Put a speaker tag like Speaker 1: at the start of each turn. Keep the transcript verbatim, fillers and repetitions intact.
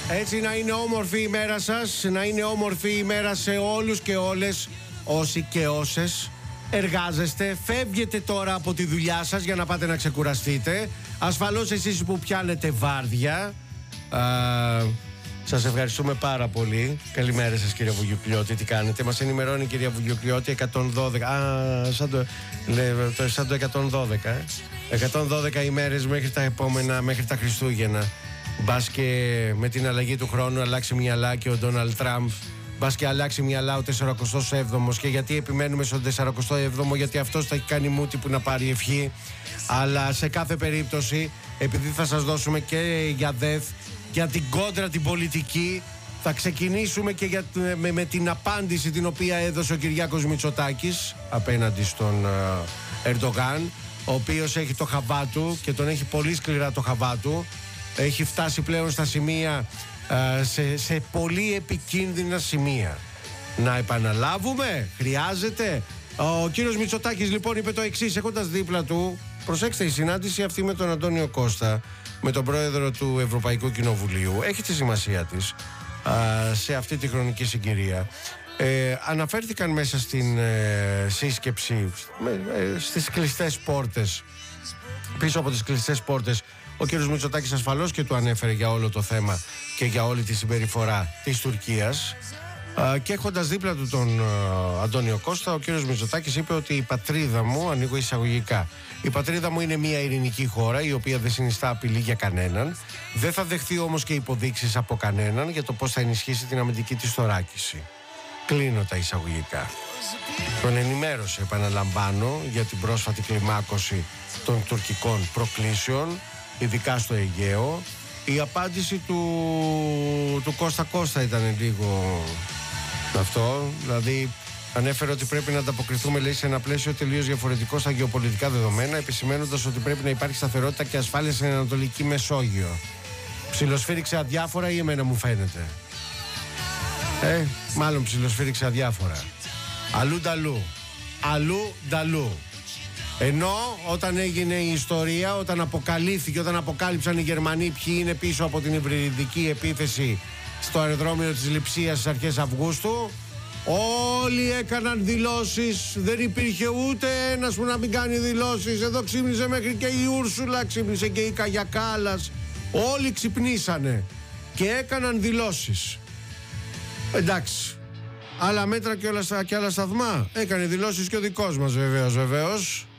Speaker 1: Έτσι να είναι όμορφη η μέρα σας, να είναι όμορφη η μέρα σε όλους και όλες όσοι και όσες εργάζεστε. Φεύγετε τώρα από τη δουλειά σας για να πάτε να ξεκουραστείτε. Ασφαλώς εσείς που πιάνετε βάρδια. Α, σας ευχαριστούμε πάρα πολύ. Καλημέρα σας κύριε Βουγιουκλιώτη, τι κάνετε? Μας ενημερώνει η κυρία Βουγιουκλιώτη εκατόν δώδεκα. Α, σαν το, λέ, το, σαν το εκατόν δώδεκα. Ε. εκατόν δώδεκα ημέρες μέχρι τα επόμενα, μέχρι τα Χριστούγεννα. Μπας και με την αλλαγή του χρόνου αλλάξει μυαλά και ο Ντόναλντ Τραμπ. Μπας και αλλάξει μυαλά ο σαράντα έβδομος. Και γιατί επιμένουμε στον σαράντα έβδομο? Γιατί αυτός θα έχει κάνει μούτι που να πάρει ευχή. Αλλά σε κάθε περίπτωση, επειδή θα σας δώσουμε και για ΔΕΘ, για την κόντρα την πολιτική, θα ξεκινήσουμε και για, με, με την απάντηση την οποία έδωσε ο Κυριάκος Μητσοτάκης απέναντι στον uh, Ερντογάν, ο οποίος έχει το χαβά του και τον έχει πολύ σκληρά το χαβά του. Έχει φτάσει πλέον στα σημεία, uh, σε, σε πολύ επικίνδυνα σημεία. Να επαναλάβουμε, χρειάζεται. Ο κύριος Μητσοτάκης λοιπόν είπε το εξής, έχοντας δίπλα του, προσέξτε, η συνάντηση αυτή με τον Αντώνιο Κώστα, με τον πρόεδρο του Ευρωπαϊκού Κοινοβουλίου, έχει τη σημασία της α, σε αυτή τη χρονική συγκυρία. Ε, αναφέρθηκαν μέσα στην ε, σύσκεψη με, ε, στις κλειστές πόρτες, πίσω από τις κλειστές πόρτες, ο κύριος Μητσοτάκης ασφαλώς και του ανέφερε για όλο το θέμα και για όλη τη συμπεριφορά της Τουρκίας. Uh, και έχοντας δίπλα του τον uh, Αντώνιο Κώστα, ο κύριος Μητσοτάκης είπε ότι η πατρίδα μου, ανοίγω εισαγωγικά, η πατρίδα μου είναι μια ειρηνική χώρα η οποία δεν συνιστά απειλή για κανέναν, δεν θα δεχθεί όμως και υποδείξεις από κανέναν για το πώς θα ενισχύσει την αμυντική της θωράκιση. Κλείνω τα εισαγωγικά. Τον ενημέρωσε, επαναλαμβάνω, για την πρόσφατη κλιμάκωση των τουρκικών προκλήσεων, ειδικά στο Αιγαίο. Η απάντηση του, του Κώστα Κώστα ήταν λίγο αυτό, δηλαδή ανέφερε ότι πρέπει να ανταποκριθούμε, λέει, σε ένα πλαίσιο τελείως διαφορετικό στα γεωπολιτικά δεδομένα, επισημαίνοντας ότι πρέπει να υπάρχει σταθερότητα και ασφάλεια στην Ανατολική Μεσόγειο. Ψιλοσφύριξε αδιάφορα ή εμένα μου φαίνεται? Ε, μάλλον ψιλοσφύριξε αδιάφορα. Αλλού νταλού. Αλλού νταλού. Ενώ όταν έγινε η ιστορία, όταν αποκαλύφθηκε, όταν αποκάλυψαν οι Γερμανοί ποιοι είναι πίσω από την υβριδική επίθεση στο αεροδρόμιο της Λειψίας στις αρχές Αυγούστου, όλοι έκαναν δηλώσεις, δεν υπήρχε ούτε ένας που να μην κάνει δηλώσεις. Εδώ ξύπνησε μέχρι και η Ούρσουλα, ξύπνησε και η Καγιακάλας, όλοι ξυπνήσανε και έκαναν δηλώσεις. Εντάξει, άλλα μέτρα και, όλα, και άλλα σταθμά. Έκανε δηλώσεις και ο δικός μας βεβαίως, βεβαίως.